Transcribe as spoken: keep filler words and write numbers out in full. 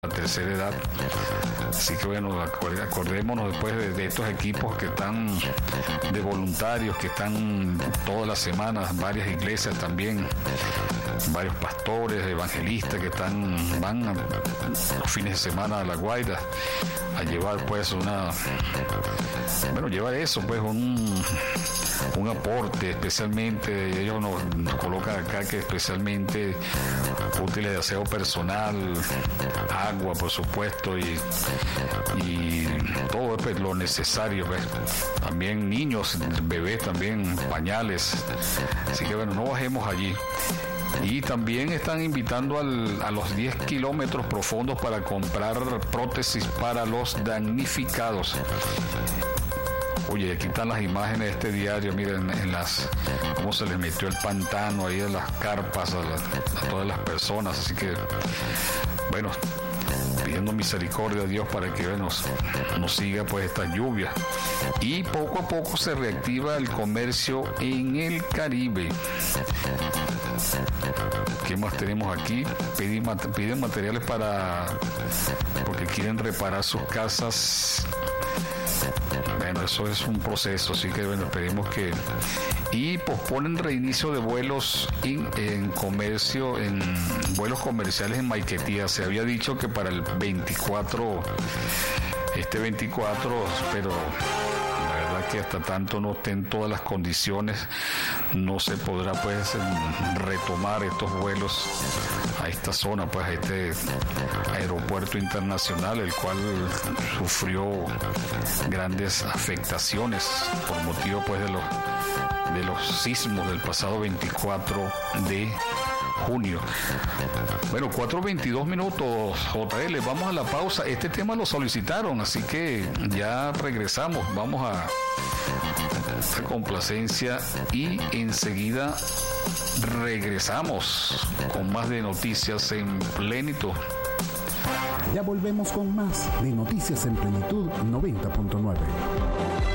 la tercera edad. Así que bueno, acordémonos después de, de estos equipos que están de voluntarios, que están todas las semanas, varias iglesias también, varios pastores, evangelistas que están van a, los fines de semana a La Guaira a llevar pues una, bueno, llevar eso, pues un, un aporte, especialmente, ellos nos, nos colocan acá que especialmente útiles de aseo personal, agua por supuesto, y, y todo pues, lo necesario, pues. También niños, bebés también, pañales, así que bueno, no bajemos allí. Y también están invitando al, a los diez kilómetros profundos para comprar prótesis para los damnificados. Oye, aquí están las imágenes de este diario, miren en las cómo se les metió el pantano ahí en las carpas a, la, a todas las personas, así que bueno, pidiendo misericordia a Dios para que nos, nos siga pues esta lluvia. Y poco a poco se reactiva el comercio en el Caribe. ¿Qué más tenemos aquí? Piden, piden materiales para porque quieren reparar sus casas. Bueno, eso es un proceso, así que bueno, esperemos que... Y posponen reinicio de vuelos en, en comercio, en vuelos comerciales en Maiquetía. Se había dicho que para el veinticuatro, este veinticuatro, pero la verdad que hasta tanto no estén todas las condiciones, no se podrá pues retomar estos vuelos a esta zona, pues a este aeropuerto internacional, el cual sufrió grandes afectaciones por motivo pues de los de los sismos del pasado veinticuatro de junio. Bueno, cuatro veintidós minutos, J L, vamos a la pausa. Este tema lo solicitaron, así que ya regresamos, vamos a esta complacencia y enseguida regresamos con más de Noticias en Plenitud. Ya volvemos con más de Noticias en Plenitud noventa punto nueve.